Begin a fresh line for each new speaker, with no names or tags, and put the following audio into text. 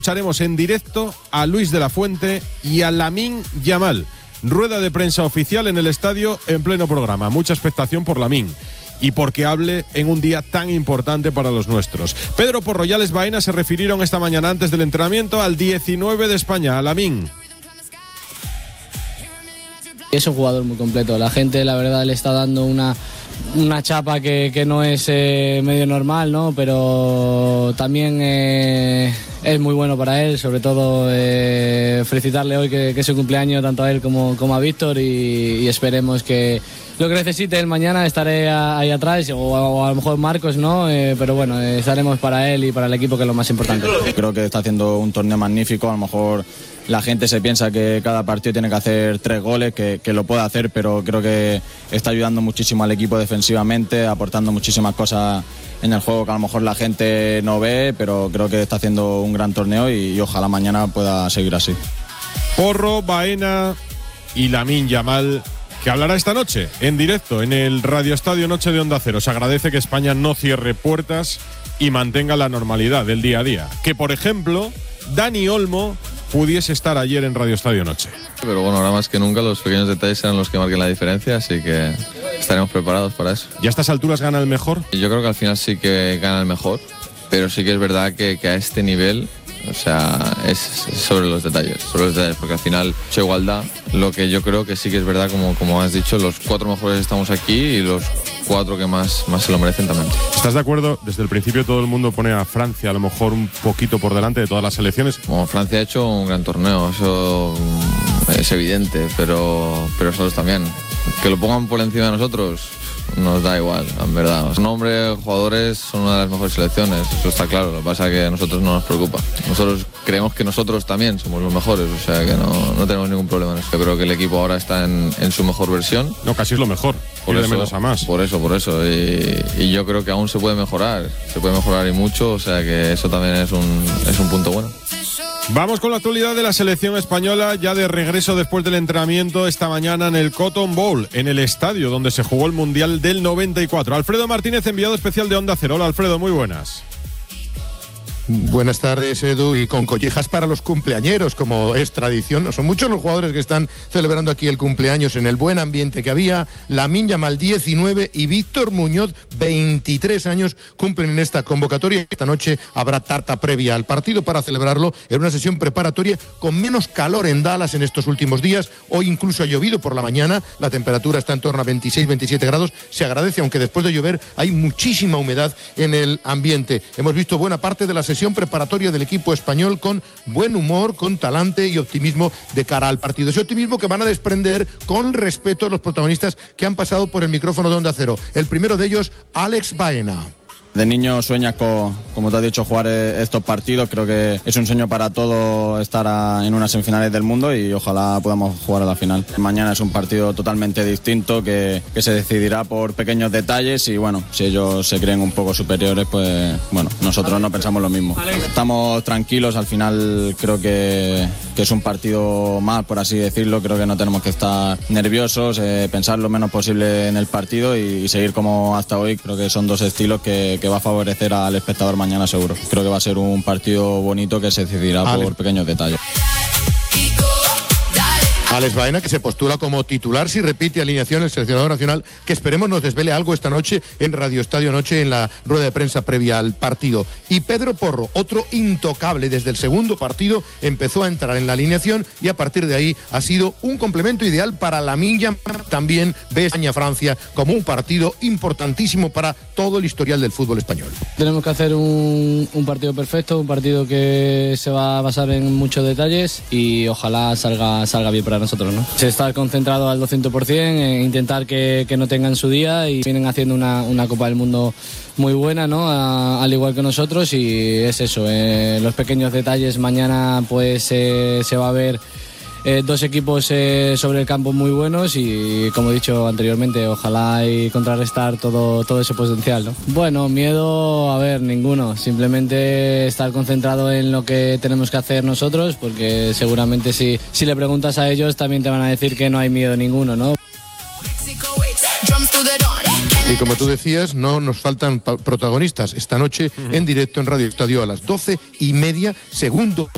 Escucharemos en directo a Luis de la Fuente y a Lamine Yamal. Rueda de prensa oficial en el estadio en pleno programa. Mucha expectación por Lamine y porque hable en un día tan importante para los nuestros. Pedro Porro y Alex Baena se refirieron esta mañana antes del entrenamiento al 19 de España, a Lamine.
Es un jugador muy completo. La gente, la verdad, le está dando una chapa que no es medio normal, ¿no? Pero también es muy bueno para él. Sobre todo felicitarle hoy que es su cumpleaños, tanto a él como a Víctor, y esperemos que lo que necesite él mañana estaré ahí atrás, o a lo mejor Marcos, ¿no? Pero bueno, estaremos para él y para el equipo, que es lo más importante.
Creo que está haciendo un torneo magnífico. A lo mejor la gente se piensa que cada partido tiene que hacer 3 goles, que lo puede hacer, pero creo que está ayudando muchísimo al equipo defensivamente, aportando muchísimas cosas en el juego que a lo mejor la gente no ve, pero creo que está haciendo un gran torneo y ojalá mañana pueda seguir así.
Porro, Baena y Lamine Yamal, que hablará esta noche en directo en el Radio Estadio Noche de Onda Cero. Se agradece que España no cierre puertas y mantenga la normalidad del día a día. Que, por ejemplo, Dani Olmo pudiese estar ayer en Radio Estadio Noche.
Pero bueno, ahora más que nunca los pequeños detalles serán los que marquen la diferencia, así que estaremos preparados para eso.
¿Y a estas alturas gana el mejor?
Yo creo que al final sí que gana el mejor, pero sí que es verdad que a este nivel, o sea, es sobre los detalles, porque al final mucha igualdad. Lo que yo creo que sí que es verdad, como has dicho, los 4 mejores estamos aquí y los 4 que más se lo merecen también.
¿Estás de acuerdo? Desde el principio todo el mundo pone a Francia a lo mejor un poquito por delante de todas las selecciones.
Bueno, Francia ha hecho un gran torneo, eso es evidente, pero nosotros también. Que lo pongan por encima de nosotros nos da igual, en verdad. Los nombres, jugadores son una de las mejores selecciones, eso está claro. Lo que pasa es que a nosotros no nos preocupa. Nosotros creemos que nosotros también somos los mejores, o sea que no tenemos ningún problema en eso. Yo creo que el equipo ahora está en su mejor versión.
No, casi es lo mejor,
por
eso,
de menos a más. Por eso. Y yo creo que aún se puede mejorar y mucho, o sea que eso también es un punto bueno.
Vamos con la actualidad de la selección española, ya de regreso después del entrenamiento esta mañana en el Cotton Bowl, en el estadio donde se jugó el Mundial del 94. Alfredo Martínez, enviado especial de Onda Cero. Hola, Alfredo, muy buenas.
Buenas tardes, Edu, y con collejas para los cumpleañeros, como es tradición. Son muchos los jugadores que están celebrando aquí el cumpleaños en el buen ambiente que había. Lamine Yamal, 19, y Víctor Muñoz, 23 años, cumplen en esta convocatoria. Esta noche habrá tarta previa al partido para celebrarlo en una sesión preparatoria con menos calor en Dallas en estos últimos días. Hoy incluso ha llovido por la mañana, la temperatura está en torno a 26-27 grados. Se agradece, aunque después de llover hay muchísima humedad en el ambiente. Hemos visto buena parte de la sesión preparatoria del equipo español con buen humor, con talante y optimismo de cara al partido. Ese optimismo que van a desprender con respeto a los protagonistas que han pasado por el micrófono de Onda Cero. El primero de ellos, Alex Baena.
De niño sueñas como te has dicho, jugar estos partidos. Creo que es un sueño para todos estar en unas semifinales del mundo y ojalá podamos jugar a la final. Mañana es un partido totalmente distinto que se decidirá por pequeños detalles y bueno, si ellos se creen un poco superiores, pues bueno, nosotros no pensamos lo mismo. Estamos tranquilos, al final creo que es un partido más, por así decirlo. Creo que no tenemos que estar nerviosos, pensar lo menos posible en el partido y seguir como hasta hoy. Creo que son 2 estilos que va a favorecer al espectador mañana seguro. Creo que va a ser un partido bonito que se decidirá por pequeños detalles.
Alex Baena, que se postula como titular si repite alineación el seleccionador nacional, que esperemos nos desvele algo esta noche en Radio Estadio Noche en la rueda de prensa previa al partido. Y Pedro Porro, otro intocable desde el segundo partido, empezó a entrar en la alineación y a partir de ahí ha sido un complemento ideal para Lamine Yamal. También ve España-Francia como un partido importantísimo para todo el historial del fútbol español.
Tenemos que hacer un partido perfecto, un partido que se va a basar en muchos detalles y ojalá salga bien para nosotros, ¿no? Estar concentrado al 200%, intentar que no tengan su día, y vienen haciendo una Copa del Mundo muy buena, ¿no? Al igual que nosotros, y es eso, los pequeños detalles. Mañana pues se va a ver 2 equipos sobre el campo muy buenos y, como he dicho anteriormente, ojalá y contrarrestar todo ese potencial, ¿no? Bueno, miedo, a ver, ninguno. Simplemente estar concentrado en lo que tenemos que hacer nosotros, porque seguramente si le preguntas a ellos también te van a decir que no hay miedo ninguno, ¿no?
Y como tú decías, no nos faltan protagonistas. Esta noche en directo en Radio Estadio a las 12:30, segundo